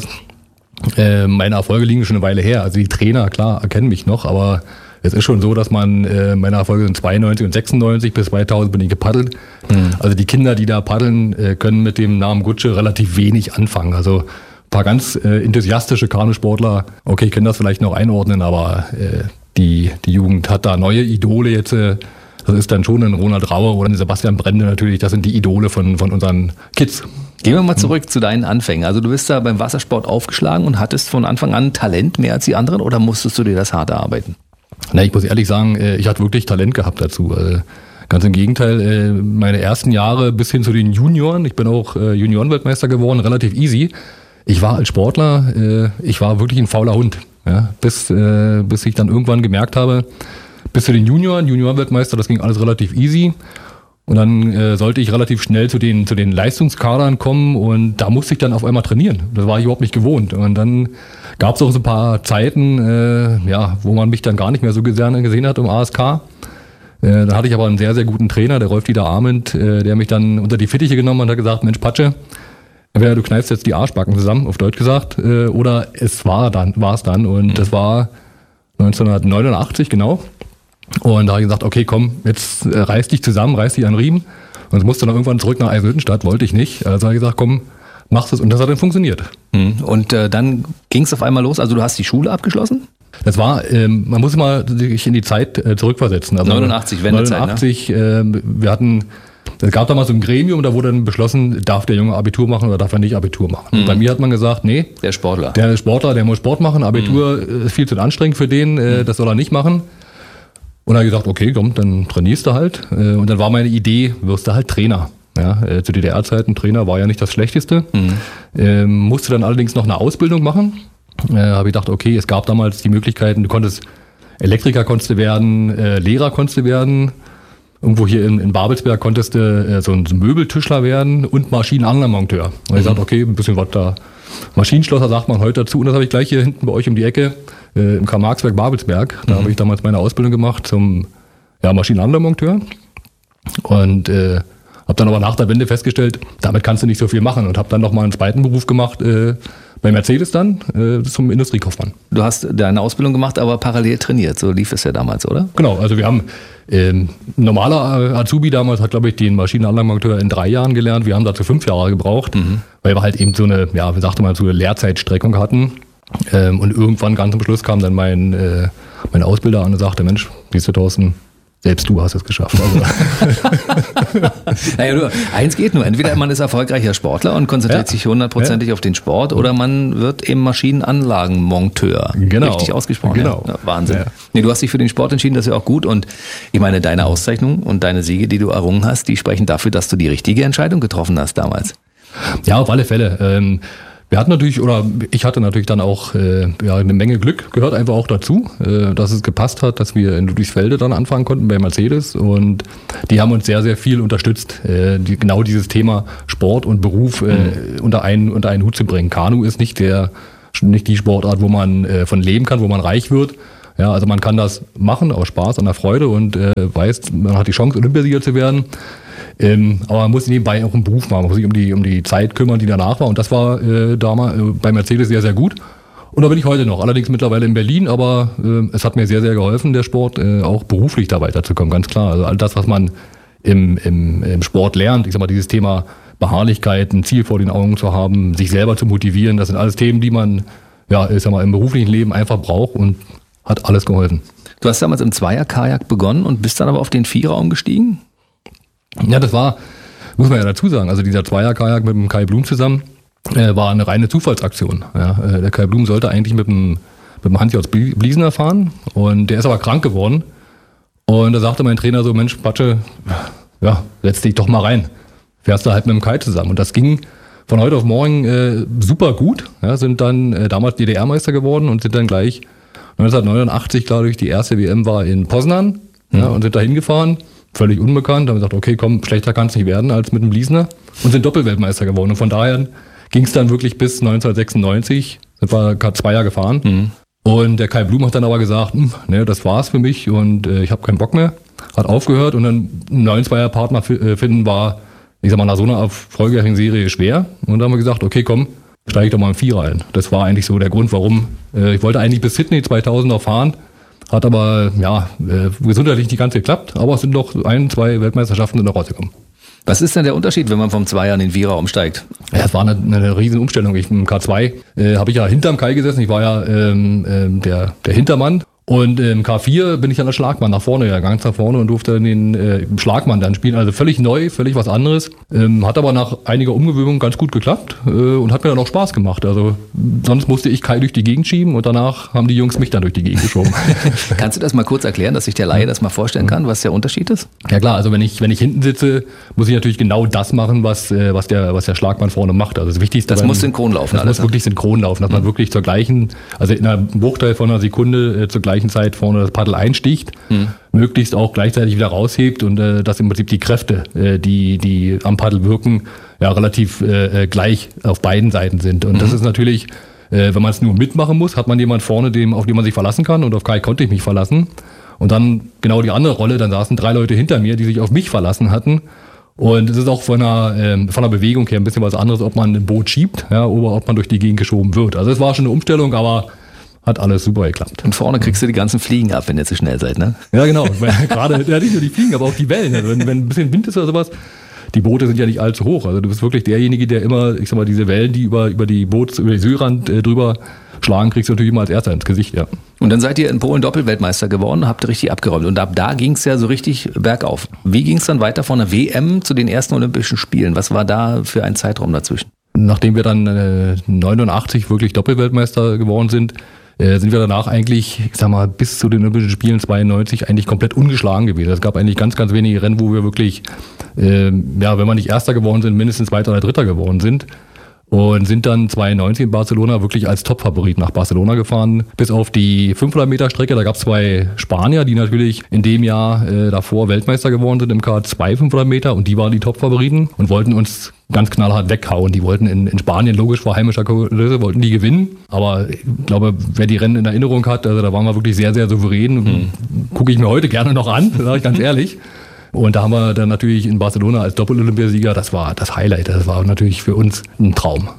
meine Erfolge liegen schon eine Weile her. Also die Trainer, klar, erkennen mich noch, aber es ist schon so, dass man, äh, meine Erfolge sind zweiundneunzig und sechsundneunzig, bis zweitausend bin ich gepaddelt. Mhm. Also die Kinder, die da paddeln, äh, können mit dem Namen Gutsche relativ wenig anfangen. Also ein paar ganz äh, enthusiastische Kanusportler, okay, können das vielleicht noch einordnen, aber äh, die, die Jugend hat da neue Idole jetzt. Äh, das ist dann schon ein Ronald Rauer oder ein Sebastian Brende natürlich. Das sind die Idole von, von unseren Kids. Gehen wir mal zurück mhm. zu deinen Anfängen. Also du bist da beim Wassersport aufgeschlagen und hattest von Anfang an Talent mehr als die anderen oder musstest du dir das hart erarbeiten? Na, ich muss ehrlich sagen, ich hatte wirklich Talent gehabt dazu. Ganz im Gegenteil, meine ersten Jahre bis hin zu den Junioren, ich bin auch Juniorenweltmeister geworden, relativ easy. Ich war als Sportler, ich war wirklich ein fauler Hund. Ja, bis, bis ich dann irgendwann gemerkt habe, bis zu den Junioren, Juniorenweltmeister, das ging alles relativ easy. Und dann äh, sollte ich relativ schnell zu den, zu den Leistungskadern kommen und da musste ich dann auf einmal trainieren. Das war ich überhaupt nicht gewohnt. Und dann gab es auch so ein paar Zeiten, äh, ja, wo man mich dann gar nicht mehr so gerne gesehen hat im A S K. Äh, da hatte ich aber einen sehr, sehr guten Trainer, der Rolf-Dieter Arment, äh, der mich dann unter die Fittiche genommen hat und hat gesagt, Mensch Patsche, entweder du kneifst jetzt die Arschbacken zusammen, auf Deutsch gesagt, äh, oder es war dann, war es dann. Und mhm. das war neunzehnhundertneunundachtzig, genau. Und da habe ich gesagt, okay, komm, jetzt äh, reiß dich zusammen, reiß dich an den Riemen. Und es musste dann irgendwann zurück nach Eisenhüttenstadt, wollte ich nicht. Also habe ich gesagt, komm, machst es. Und das hat dann funktioniert. Und äh, dann ging es auf einmal los, also du hast die Schule abgeschlossen? Das war, ähm, man muss mal sich in die Zeit äh, zurückversetzen. Also neunundachtzig, Wendezeit, neunundachtzig, ne? äh, wir hatten, es gab damals so ein Gremium, da wurde dann beschlossen, darf der Junge Abitur machen oder darf er nicht Abitur machen. Mhm. Und bei mir hat man gesagt, nee. Der Sportler. Der Sportler, der muss Sport machen, Abitur mhm. ist viel zu anstrengend für den, äh, mhm. das soll er nicht machen. Und dann habe ich gesagt, okay, komm, dann trainierst du halt. Und dann war meine Idee, wirst du halt Trainer. Ja, zu D D R-Zeiten, Trainer war ja nicht das Schlechteste. Mhm. Ähm, musste dann allerdings noch eine Ausbildung machen. Äh, habe ich gedacht, okay, es gab damals die Möglichkeiten, du konntest Elektriker konntest du werden, äh, Lehrer konntest du werden. Irgendwo hier in, in Babelsberg konntest du äh, so ein Möbeltischler werden und Maschinenanlagenmonteur. Und mhm. ich habe gesagt, okay, ein bisschen was da. Maschinenschlosser sagt man heute dazu. Und das habe ich gleich hier hinten bei euch um die Ecke äh, im Karl-Marx-Werk Babelsberg. Da mhm. habe ich damals meine Ausbildung gemacht zum ja, Maschinenanlagenmonteur. Und äh, habe dann aber nach der Wende festgestellt, damit kannst du nicht so viel machen. Und habe dann nochmal einen zweiten Beruf gemacht, äh, bei Mercedes dann, äh, zum Industriekaufmann. Du hast deine Ausbildung gemacht, aber parallel trainiert. So lief es ja damals, oder? Genau, also wir haben, ähm, normaler Azubi damals hat, glaube ich, den Maschinenanlagenmonteur in drei Jahren gelernt. Wir haben dazu fünf Jahre gebraucht, mhm. weil wir halt eben so eine, ja, wie sagte man, so eine Lehrzeitstreckung hatten. Ähm, und irgendwann ganz am Schluss kam dann mein, äh, mein Ausbilder an und sagte, Mensch, siehst du, Thorsten, Selbst du hast es geschafft. Also. Naja, nur, eins geht nur. Entweder man ist erfolgreicher Sportler und konzentriert Ja. sich hundertprozentig Ja. auf den Sport oder man wird eben Maschinenanlagenmonteur. Genau. Richtig ausgesprochen. Genau. Ja. Ja, Wahnsinn. Ja. Nee, du hast dich für den Sport entschieden, das ist ja auch gut. Und ich meine, deine Auszeichnung und deine Siege, die du errungen hast, die sprechen dafür, dass du die richtige Entscheidung getroffen hast damals. Ja, auf alle Fälle. Ähm, wir hatten natürlich, oder ich hatte natürlich dann auch äh, ja, eine Menge Glück, gehört einfach auch dazu, äh, dass es gepasst hat, dass wir in Ludwigsfelde dann anfangen konnten bei Mercedes und die haben uns sehr, sehr viel unterstützt, äh, die, genau dieses Thema Sport und Beruf äh, mhm. unter, einen, unter einen Hut zu bringen. Kanu ist nicht, der, nicht die Sportart, wo man äh, von leben kann, wo man reich wird. Ja, also man kann das machen, aus Spaß, an der Freude und äh, weiß, man hat die Chance, Olympiasieger zu werden. Ähm, aber man muss nebenbei auch einen Beruf machen, man muss sich um die, um die Zeit kümmern, die danach war. Und das war äh, damals äh, bei Mercedes sehr, sehr gut. Und da bin ich heute noch, allerdings mittlerweile in Berlin, aber äh, es hat mir sehr, sehr geholfen, der Sport, äh, auch beruflich da weiterzukommen, ganz klar. Also all das, was man im, im, im Sport lernt, ich sag mal, dieses Thema Beharrlichkeit, ein Ziel vor den Augen zu haben, sich selber zu motivieren, das sind alles Themen, die man ja, ich sag mal, im beruflichen Leben einfach braucht und hat alles geholfen. Du hast damals im Zweier-Kajak begonnen und bist dann aber auf den Vierer umgestiegen? Ja, das war, muss man ja dazu sagen, also dieser Zweier-Kajak mit dem Kai Blum zusammen äh, war eine reine Zufallsaktion. Ja, äh, der Kai Blum sollte eigentlich mit dem, mit dem Hans-Jörg Bliesener fahren und der ist aber krank geworden. Und da sagte mein Trainer so, Mensch, Patsche, ja, setz dich doch mal rein. Fährst du halt mit dem Kai zusammen. Und das ging von heute auf morgen äh, super gut. Ja, sind dann äh, damals D D R-Meister geworden und sind dann gleich neunzehnhundertneunundachtzig, glaube ich, die erste W M war in Poznan, mhm. ja, und sind da hingefahren. Völlig unbekannt, haben gesagt, okay, komm, schlechter kann es nicht werden als mit dem Bliesner und sind Doppelweltmeister geworden. Und von daher ging es dann wirklich bis neunzehnhundertsechsundneunzig, sind wir gerade zwei Jahre gefahren. Mhm. Und der Kai Blum hat dann aber gesagt, hm, ne, das war's für mich und äh, ich habe keinen Bock mehr. Hat aufgehört und dann einen neuen Zweierpartner f- finden war, ich sag mal, nach so einer erfolgreichen Serie schwer. Und dann haben wir gesagt, okay, komm, steige ich doch mal im Vierer ein. Das war eigentlich so der Grund, warum. Äh, ich wollte eigentlich bis Sydney zweitausend noch fahren. Hat aber, ja, äh, gesundheitlich nicht ganz geklappt, aber es sind noch ein, zwei Weltmeisterschaften sind noch rausgekommen. Was ist denn der Unterschied, wenn man vom Zweier in den Vierer umsteigt? Ja, es war eine, eine riesen Umstellung. Ich, im K zwei äh, habe ich ja hinterm Kai gesessen, ich war ja ähm, ähm, der, der Hintermann. Und im K vier bin ich dann als Schlagmann nach vorne gegangen, ganz nach vorne und durfte dann den äh, Schlagmann dann spielen. Also völlig neu, völlig was anderes. Ähm, hat aber nach einiger Umgewöhnung ganz gut geklappt äh, und hat mir dann auch Spaß gemacht. Also sonst musste ich Kai durch die Gegend schieben und danach haben die Jungs mich dann durch die Gegend geschoben. Kannst du das mal kurz erklären, dass sich der Laie das mal vorstellen kann, was der Unterschied ist? Ja klar, also wenn ich wenn ich hinten sitze, muss ich natürlich genau das machen, was äh, was der was der Schlagmann vorne macht. Also das Wichtigste. Das beim, muss synchron laufen. Das muss wirklich synchron laufen, dass man mhm. wirklich zur gleichen, also in einer Bruchteil von einer Sekunde äh, zur gleichen Zeit vorne das Paddel einsticht, mhm. möglichst auch gleichzeitig wieder raushebt und äh, dass im Prinzip die Kräfte, äh, die die am Paddel wirken, ja relativ äh, gleich auf beiden Seiten sind. Und mhm. das ist natürlich, äh, wenn man es nur mitmachen muss, hat man jemand vorne, dem auf den man sich verlassen kann. Und auf Kai konnte ich mich verlassen. Und dann genau die andere Rolle, dann saßen drei Leute hinter mir, die sich auf mich verlassen hatten. Und es ist auch von einer, ähm, von der Bewegung her ein bisschen was anderes, ob man ein Boot schiebt, ja, oder ob man durch die Gegend geschoben wird. Also es war schon eine Umstellung, aber hat alles super geklappt. Und vorne kriegst du die ganzen Fliegen ab, wenn ihr zu schnell seid, ne? Ja, genau. Gerade, ja, nicht nur die Fliegen, aber auch die Wellen. Also wenn, wenn ein bisschen Wind ist oder sowas, die Boote sind ja nicht allzu hoch. Also du bist wirklich derjenige, der immer, ich sag mal, diese Wellen, die über, über die Boots, über die Südrand äh, drüber schlagen, kriegst du natürlich immer als Erster ins Gesicht, ja. Und dann seid ihr in Polen Doppelweltmeister geworden, habt ihr richtig abgeräumt. Und ab da ging es ja so richtig bergauf. Wie ging es dann weiter von der W M zu den ersten Olympischen Spielen? Was war da für ein Zeitraum dazwischen? Nachdem wir dann äh, neunundachtzig wirklich Doppelweltmeister geworden sind, äh, sind wir danach eigentlich, ich sag mal, bis zu den Olympischen Spielen zweiundneunzig eigentlich komplett ungeschlagen gewesen. Es gab eigentlich ganz, ganz wenige Rennen, wo wir wirklich, äh, ja, wenn wir nicht Erster geworden sind, mindestens Zweiter oder Dritter geworden sind. Und sind dann zweiundneunzig in Barcelona wirklich als Top-Favorit nach Barcelona gefahren. Bis auf die fünfhundert Meter Strecke, da gab es zwei Spanier, die natürlich in dem Jahr äh, davor Weltmeister geworden sind im K zwei fünfhundert Meter. Und die waren die Top-Favoriten und wollten uns ganz knallhart weghauen. Die wollten in, in Spanien, logisch vor heimischer Kulisse, wollten die gewinnen. Aber ich glaube, wer die Rennen in Erinnerung hat, also da waren wir wirklich sehr, sehr souverän. Mhm. Gucke ich mir heute gerne noch an, sage ich ganz ehrlich. Und da haben wir dann natürlich in Barcelona als Doppel-Olympiasieger, das war das Highlight, das war natürlich für uns ein Traum. Ja.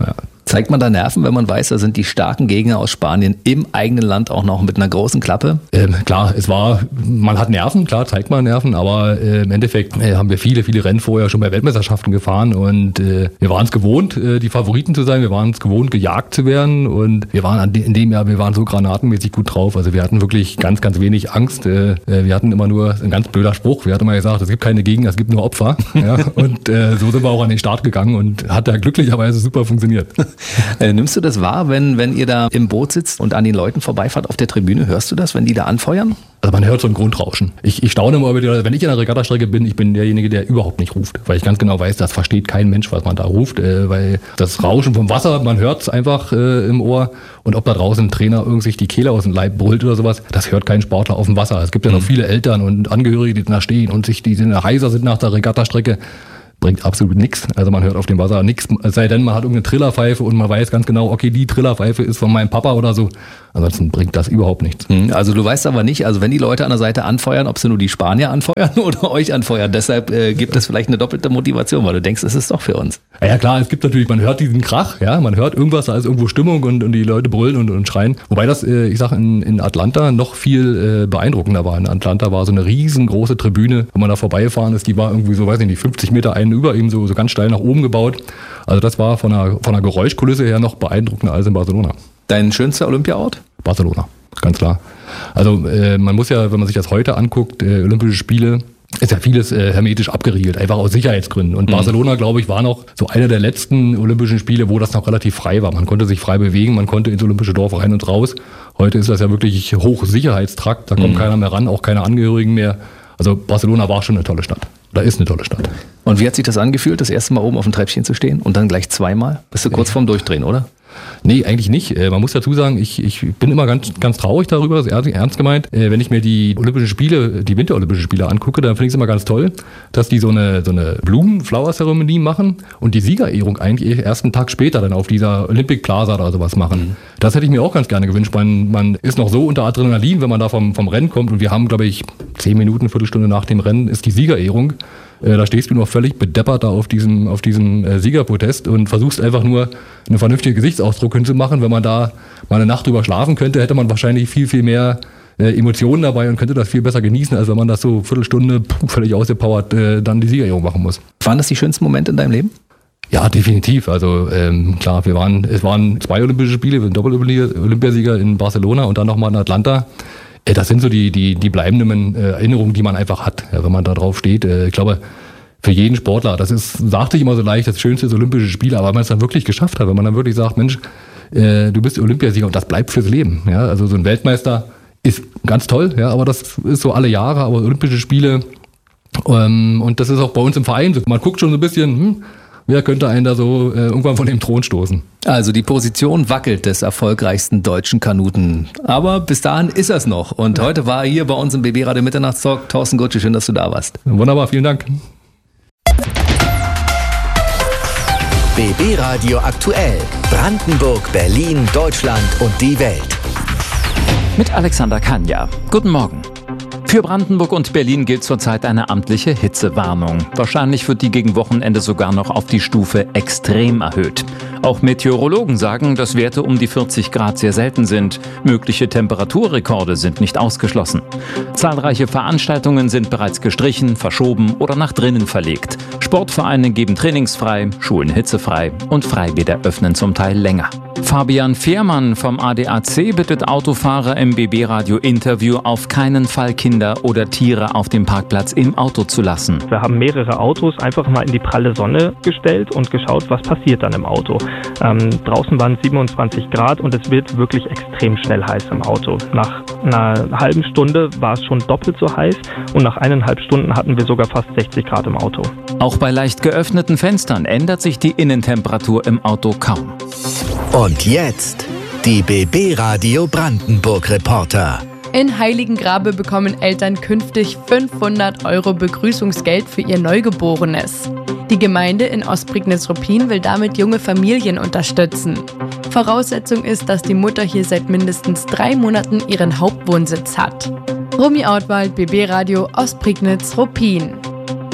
Zeigt man da Nerven, wenn man weiß, da sind die starken Gegner aus Spanien im eigenen Land auch noch mit einer großen Klappe? Ähm, klar, es war, man hat Nerven, klar, zeigt man Nerven, aber äh, im Endeffekt äh, haben wir viele, viele Rennen vorher schon bei Weltmeisterschaften gefahren und äh, wir waren es gewohnt, äh, die Favoriten zu sein, wir waren es gewohnt, gejagt zu werden und wir waren an de- in dem Jahr, wir waren so granatenmäßig gut drauf, also wir hatten wirklich ganz, ganz wenig Angst, äh, wir hatten immer nur, ein ganz blöder Spruch, wir hatten immer gesagt, es gibt keine Gegner, es gibt nur Opfer, ja? Und äh, so sind wir auch an den Start gegangen und hat da glücklicherweise super funktioniert. Äh, nimmst du das wahr, wenn, wenn ihr da im Boot sitzt und an den Leuten vorbeifahrt auf der Tribüne? Hörst du das, wenn die da anfeuern? Also man hört so ein Grundrauschen. Ich, ich staune immer wieder, wenn ich in der Regattastrecke bin, ich bin derjenige, der überhaupt nicht ruft. Weil ich ganz genau weiß, das versteht kein Mensch, was man da ruft. Äh, weil das Rauschen vom Wasser, man hört es einfach äh, im Ohr. Und ob da draußen ein Trainer irgendwie sich die Kehle aus dem Leib brüllt oder sowas, das hört kein Sportler auf dem Wasser. Es gibt ja noch viele Eltern und Angehörige, die da stehen und sich, die heiser sind nach der Regattastrecke. Bringt absolut nichts. Also man hört auf dem Wasser nichts, es sei denn, man hat irgendeine Trillerpfeife und man weiß ganz genau, okay, die Trillerpfeife ist von meinem Papa oder so. Ansonsten bringt das überhaupt nichts. Also du weißt aber nicht, also wenn die Leute an der Seite anfeuern, ob sie nur die Spanier anfeuern oder euch anfeuern. Deshalb äh, gibt es vielleicht eine doppelte Motivation, weil du denkst, es ist doch für uns. Ja, ja klar, es gibt natürlich, man hört diesen Krach, ja, man hört irgendwas, da ist irgendwo Stimmung und, und die Leute brüllen und, und schreien. Wobei das, äh, ich sag, in, in Atlanta noch viel äh, beeindruckender war. In Atlanta war so eine riesengroße Tribüne, wenn man da vorbeigefahren ist, die war irgendwie so, weiß ich nicht, fünfzig Meter einen über ihm so, so ganz steil nach oben gebaut. Also das war von der, von der Geräuschkulisse her noch beeindruckender als in Barcelona. Dein schönster Olympiaort? Barcelona, ganz klar. Also äh, man muss ja, wenn man sich das heute anguckt, äh, Olympische Spiele, ist ja vieles äh, hermetisch abgeriegelt, einfach aus Sicherheitsgründen. Und mhm. Barcelona, glaube ich, war noch so einer der letzten Olympischen Spiele, wo das noch relativ frei war. Man konnte sich frei bewegen, man konnte ins Olympische Dorf rein und raus. Heute ist das ja wirklich Hochsicherheitstrakt, da kommt mhm. keiner mehr ran, auch keine Angehörigen mehr. Also Barcelona war schon eine tolle Stadt. Da ist eine tolle Stadt. Und wie hat sich das angefühlt, das erste Mal oben auf dem Treppchen zu stehen und dann gleich zweimal? Bist du kurz vorm Durchdrehen, oder? Nee, eigentlich nicht. Man muss dazu sagen, ich, ich bin immer ganz, ganz traurig darüber, das ist ernst gemeint. Wenn ich mir die Olympischen Spiele, die Winterolympischen Spiele angucke, dann finde ich es immer ganz toll, dass die so eine, so eine Blumen-Flower-Zeremonie machen und die Siegerehrung eigentlich erst einen Tag später dann auf dieser Olympic Plaza oder sowas machen. Mhm. Das hätte ich mir auch ganz gerne gewünscht. Man, man ist noch so unter Adrenalin, wenn man da vom, vom Rennen kommt und wir haben, glaube ich, zehn Minuten, Viertelstunde nach dem Rennen ist die Siegerehrung. Da stehst du noch völlig bedeppert da auf diesem, auf diesem äh, Siegerprotest und versuchst einfach nur einen vernünftigen Gesichtsausdruck hinzumachen. Wenn man da mal eine Nacht drüber schlafen könnte, hätte man wahrscheinlich viel, viel mehr äh, Emotionen dabei und könnte das viel besser genießen, als wenn man das so Viertelstunde puh, völlig ausgepowert äh, dann die Siegerehrung machen muss. Waren das die schönsten Momente in deinem Leben? Ja, definitiv. Also ähm, klar, wir waren, es waren zwei Olympische Spiele, wir sind Doppel-Olympiasieger in Barcelona und dann nochmal in Atlanta. Das sind so die, die, die bleibenden Erinnerungen, die man einfach hat, ja, wenn man da drauf steht. Ich glaube, für jeden Sportler, das ist, sagt sich immer so leicht, das schönste ist Olympische Spiele, aber wenn man es dann wirklich geschafft hat, wenn man dann wirklich sagt, Mensch, äh, du bist Olympiasieger und das bleibt fürs Leben. Ja? Also so ein Weltmeister ist ganz toll, ja, aber das ist so alle Jahre, aber Olympische Spiele ähm, und das ist auch bei uns im Verein so. Man guckt schon so ein bisschen, hm, wer könnte einen da so äh, irgendwann von dem Thron stoßen? Also die Position wackelt des erfolgreichsten deutschen Kanuten. Aber bis dahin ist er es noch. Und heute war er hier bei uns im B B Radio Mitternachtstalk. Thorsten Gutsche, schön, dass du da warst. Wunderbar, vielen Dank. B B Radio aktuell. Brandenburg, Berlin, Deutschland und die Welt. Mit Alexander Kanja. Guten Morgen. Für Brandenburg und Berlin gilt zurzeit eine amtliche Hitzewarnung. Wahrscheinlich wird die gegen Wochenende sogar noch auf die Stufe extrem erhöht. Auch Meteorologen sagen, dass Werte um die vierzig Grad sehr selten sind. Mögliche Temperaturrekorde sind nicht ausgeschlossen. Zahlreiche Veranstaltungen sind bereits gestrichen, verschoben oder nach drinnen verlegt. Sportvereine geben trainingsfrei, Schulen hitzefrei und Freibäder öffnen zum Teil länger. Fabian Fehrmann vom A D A C bittet Autofahrer im B B-Radio-Interview auf keinen Fall Kinder oder Tiere auf dem Parkplatz im Auto zu lassen. Wir haben mehrere Autos einfach mal in die pralle Sonne gestellt und geschaut, was passiert dann im Auto. Ähm, draußen waren siebenundzwanzig Grad und es wird wirklich extrem schnell heiß im Auto. Nach einer halben Stunde war es schon doppelt so heiß und nach eineinhalb Stunden hatten wir sogar fast sechzig Grad im Auto. Auch bei leicht geöffneten Fenstern ändert sich die Innentemperatur im Auto kaum. Und jetzt die B B-Radio Brandenburg-Reporter. In Heiligengrabe bekommen Eltern künftig fünfhundert Euro Begrüßungsgeld für ihr Neugeborenes. Die Gemeinde in Ostprignitz-Ruppin will damit junge Familien unterstützen. Voraussetzung ist, dass die Mutter hier seit mindestens drei Monaten ihren Hauptwohnsitz hat. Romy Outwald, B B-Radio Ostprignitz-Ruppin.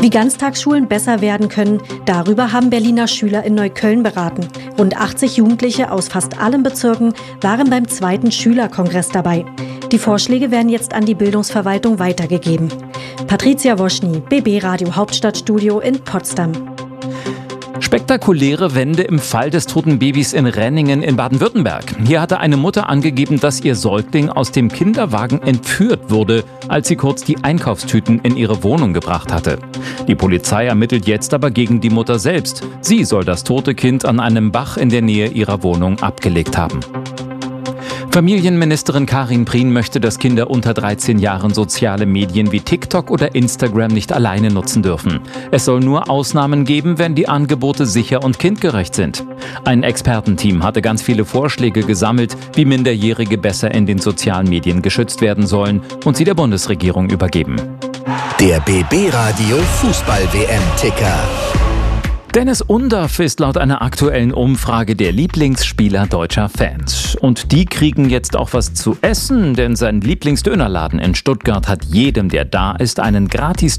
Wie Ganztagsschulen besser werden können, darüber haben Berliner Schüler in Neukölln beraten. Rund achtzig Jugendliche aus fast allen Bezirken waren beim zweiten Schülerkongress dabei. Die Vorschläge werden jetzt an die Bildungsverwaltung weitergegeben. Patricia Woschny, B B Radio Hauptstadtstudio in Potsdam. Spektakuläre Wende im Fall des toten Babys in Renningen in Baden-Württemberg. Hier hatte eine Mutter angegeben, dass ihr Säugling aus dem Kinderwagen entführt wurde, als sie kurz die Einkaufstüten in ihre Wohnung gebracht hatte. Die Polizei ermittelt jetzt aber gegen die Mutter selbst. Sie soll das tote Kind an einem Bach in der Nähe ihrer Wohnung abgelegt haben. Familienministerin Karin Prien möchte, dass Kinder unter dreizehn Jahren soziale Medien wie TikTok oder Instagram nicht alleine nutzen dürfen. Es soll nur Ausnahmen geben, wenn die Angebote sicher und kindgerecht sind. Ein Expertenteam hatte ganz viele Vorschläge gesammelt, wie Minderjährige besser in den sozialen Medien geschützt werden sollen und sie der Bundesregierung übergeben. Der B B Radio Fußball-W M-Ticker. Dennis Undaff ist laut einer aktuellen Umfrage der Lieblingsspieler deutscher Fans. Und die kriegen jetzt auch was zu essen, denn sein Lieblingsdönerladen in Stuttgart hat jedem, der da ist, einen gratis